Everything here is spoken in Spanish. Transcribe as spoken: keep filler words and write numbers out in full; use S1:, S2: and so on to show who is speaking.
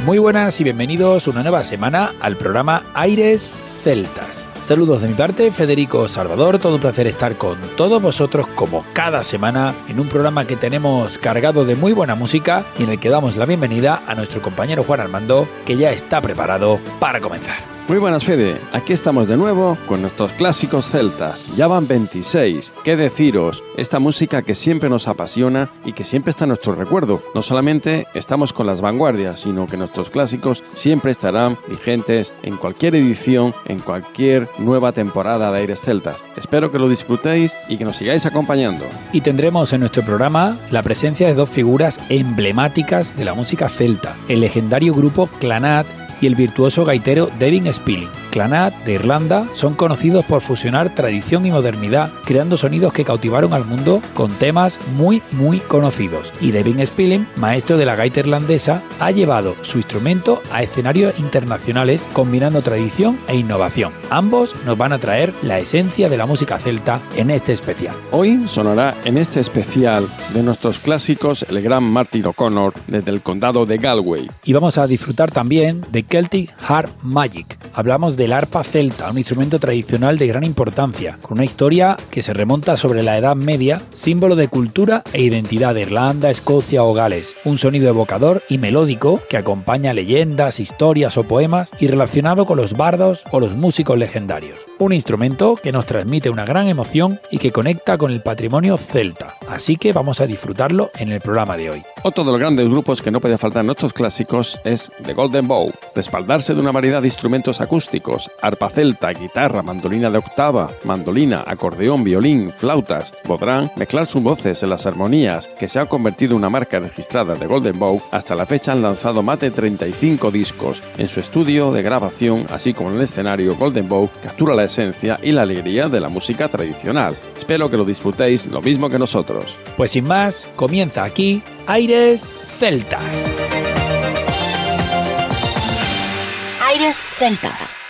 S1: Muy buenas y bienvenidos una nueva semana al programa Aires Celtas. Saludos de mi parte, Federico Salvador, todo un placer estar con todos vosotros como cada semana en un programa que tenemos cargado de muy buena música y en el que damos la bienvenida a nuestro compañero Juan Armando, que ya está preparado para comenzar.
S2: Muy buenas, Fede, aquí estamos de nuevo con nuestros clásicos celtas. Ya van veintiséis, qué deciros, esta música que siempre nos apasiona y que siempre está en nuestro recuerdo. No solamente estamos con las vanguardias, sino que nuestros clásicos siempre estarán vigentes en cualquier edición, en cualquier nueva temporada de Aires Celtas. Espero que lo disfrutéis y que nos sigáis acompañando.
S1: Y tendremos en nuestro programa la presencia de dos figuras emblemáticas de la música celta, el legendario grupo Clannad y el virtuoso gaitero Devin Spilling. Clannad, de Irlanda, son conocidos por fusionar tradición y modernidad, creando sonidos que cautivaron al mundo con temas muy, muy conocidos. Y Devin Spilling, maestro de la gaita irlandesa, ha llevado su instrumento a escenarios internacionales, combinando tradición e innovación. Ambos nos van a traer la esencia de la música celta en este especial.
S2: Hoy sonará en este especial de nuestros clásicos el gran Martin O'Connor desde el condado de Galway.
S1: Y vamos a disfrutar también de Celtic Harp Magic. Hablamos del arpa celta, un instrumento tradicional de gran importancia, con una historia que se remonta sobre la Edad Media, símbolo de cultura e identidad de Irlanda, Escocia o Gales. Un sonido evocador y melódico que acompaña leyendas, historias o poemas y relacionado con los bardos o los músicos legendarios. Un instrumento que nos transmite una gran emoción y que conecta con el patrimonio celta. Así que vamos a disfrutarlo en el programa de hoy.
S2: Otro de los grandes grupos que no puede faltar en nuestros clásicos es The Golden Bow. Respaldarse de una variedad de instrumentos acústicos, arpa celta, guitarra, mandolina de octava, mandolina, acordeón, violín, flautas, podrán mezclar sus voces en las armonías, que se ha convertido en una marca registrada de Golden Bow. Hasta la fecha han lanzado más de treinta y cinco discos. En su estudio de grabación, así como en el escenario, Golden Bow captura la esencia y la alegría de la música tradicional. Espero que lo disfrutéis lo mismo que nosotros.
S1: Pues sin más, comienza aquí Aires Celtas.
S3: Aires Celtas.